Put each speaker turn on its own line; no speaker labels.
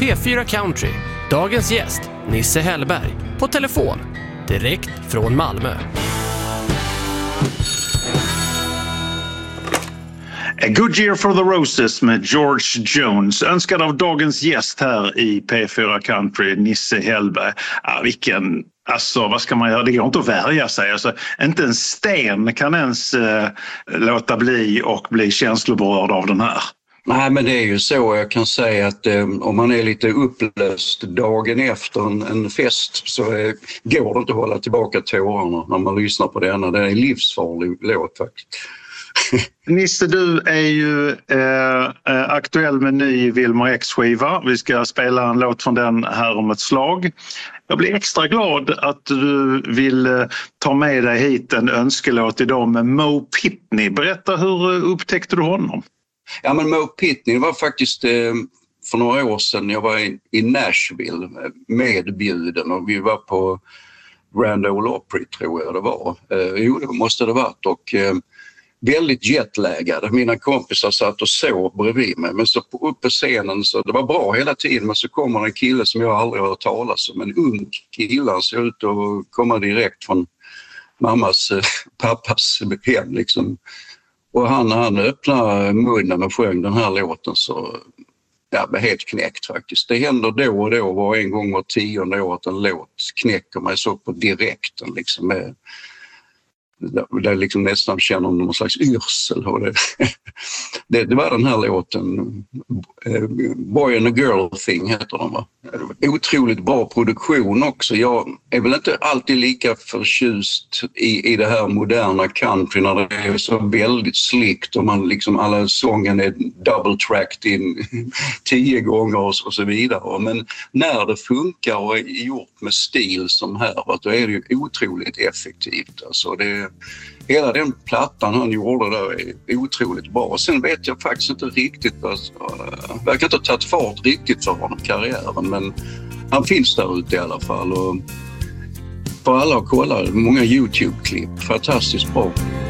P4 Country. Dagens gäst, Nisse Hellberg. På telefon, direkt från Malmö.
A Good Year for the Roses med George Jones. Önskad av dagens gäst här i P4 Country, Nisse Hellberg. Alltså, vad ska man göra? Det går inte att värja sig. Alltså, inte en sten kan ens låta bli och bli känsloberörd av den här.
Nej, men det är ju så. Jag kan säga att om man är lite upplöst dagen efter en fest så går det inte att hålla tillbaka tårarna när man lyssnar på denna. Det är en livsfarlig låt faktiskt.
Nisse, du är ju aktuell med ny Wilmer X-skiva. Vi ska spela en låt från den här om ett slag. Jag blir extra glad att du vill ta med dig hit en önskelåt idag med Mo Pitney. Berätta, hur upptäckte du honom?
Ja, men Mo Pitney var faktiskt för några år sedan. Jag var i Nashville medbjuden och vi var på Grand Ole Opry, tror jag det var. Jo, det måste det varit, och väldigt jetlaggade. Mina kompisar satt och sov bredvid mig, men så upp på scenen så det var bra hela tiden, men så kommer en kille som jag aldrig har hört talas om, en ung kille, han ser ut att komma direkt från pappas hem liksom. Och han öppnade munnen och sjöng den här låten så jag blev helt knäckt faktiskt. Det händer då och då, var en gång var 10:e år att en låt knäcker mig så på direkten liksom. Det liksom nästan känner någon slags yrsel. Det var den här låten, Boy and a Girl Thing heter den, va? Otroligt bra produktion också. Jag är väl inte alltid lika förtjust i det här moderna country när det är så väldigt slickt och man liksom alla sången är double tracked in 10 gånger och så vidare. Men när det funkar och är gjort med stil som här, då är det ju otroligt effektivt. Alltså hela den plattan han gjorde där är otroligt bra. Sen vet jag faktiskt inte riktigt, verkar inte ha tagit fart riktigt för honom karriären, men han finns där ute i alla fall och för alla att kolla många YouTube-klipp, fantastiskt bra.